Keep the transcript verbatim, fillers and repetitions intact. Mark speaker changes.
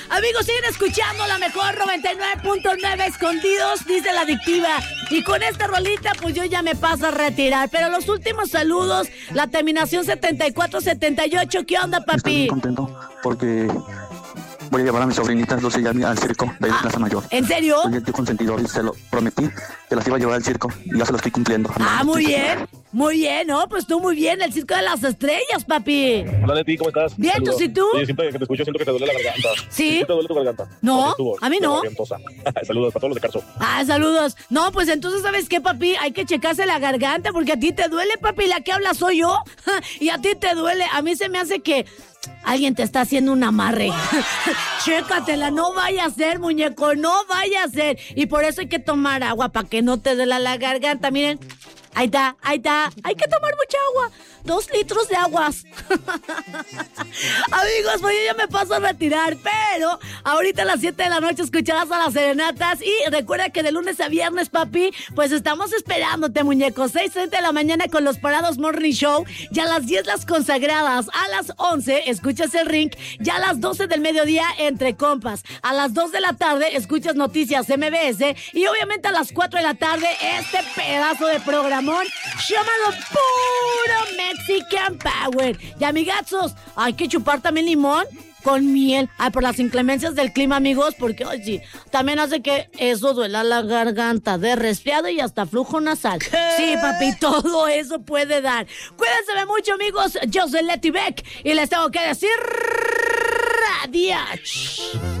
Speaker 1: Amigos, siguen escuchando la mejor noventa y nueve punto nueve Escondidos, dice la adictiva. Y con esta rolita, pues yo ya me paso a retirar. Pero los últimos saludos, la terminación setenta y cuatro setenta y ocho. ¿Qué onda, papi?
Speaker 2: Estoy muy contento porque voy a llevar a mis sobrinitas doce ya al circo de
Speaker 1: Ah,
Speaker 2: Plaza Mayor.
Speaker 1: ¿En serio?
Speaker 2: Soy el tío consentidor y se lo prometí que las iba a llevar al circo y ya se lo estoy cumpliendo.
Speaker 1: Ah, muy bien, muy bien, ¿no? Pues tú muy bien, el Circo de las Estrellas, papi.
Speaker 3: Hola, Leti, ¿cómo estás?
Speaker 1: Bien,
Speaker 3: Saludos.
Speaker 1: ¿tú sí tú?
Speaker 3: Oye, siempre que te escucho siento que te duele la garganta.
Speaker 1: ¿Sí?
Speaker 3: ¿Sí te duele tu garganta?
Speaker 1: No,
Speaker 3: Porque estuvo
Speaker 1: a mí no.
Speaker 3: gargantosa. Saludos para todos los de Carso.
Speaker 1: Ah, saludos. No, pues entonces, ¿sabes qué, papi? Hay que checarse la garganta porque a ti te duele, papi. La que habla soy yo. Y a ti te duele. A mí se me hace que alguien te está haciendo un amarre. Chécatela, no vaya a ser, muñeco, no vaya a ser. Y por eso hay que tomar agua para que no te duela la garganta. Miren, ahí está, ahí está. Hay que tomar mucha agua. Dos litros de aguas. Amigos, pues yo ya me paso a retirar, pero ahorita a las siete de la noche escucharás a las serenatas. Y recuerda que de lunes a viernes, papi, pues estamos esperándote, muñeco. seis treinta de la mañana con los Parados Morning Show. Ya a las diez las consagradas. A las once escuchas el ring. Ya a las doce del mediodía entre compas. A las dos de la tarde escuchas Noticias M B S. Y obviamente a las cuatro de la tarde este pedazo de programón llamado Puro Mexican Power. Y amigazos, hay que chupar también limón con miel. Ay, por las inclemencias del clima, amigos, porque oye, sí, también hace que eso duela la garganta, de resfriado y hasta flujo nasal. ¿Qué? Sí, papi, todo eso puede dar. Cuídense mucho, amigos. Yo soy Leti Beck y les tengo que decir adiós.